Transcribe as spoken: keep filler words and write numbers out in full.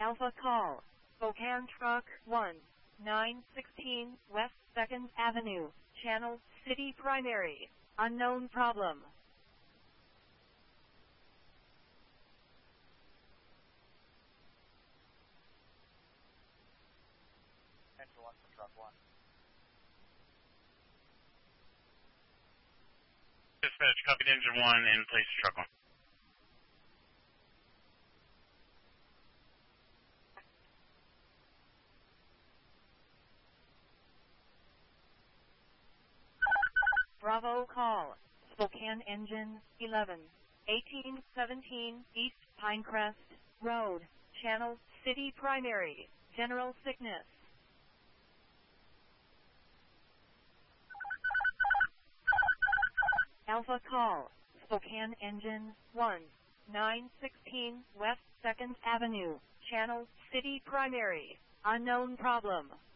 Alpha call. Spokane Truck one, nine sixteen West second Avenue, Channel City Primary. Unknown problem. Enter one for truck one. Dispatch, copied engine one in place for truck one. Bravo call. Spokane engine eleven, eighteen seventeen East Pinecrest Road, Channel City Primary. General sickness. Alpha call. Spokane engine one, nine sixteen West second Avenue, Channel City Primary. Unknown problem.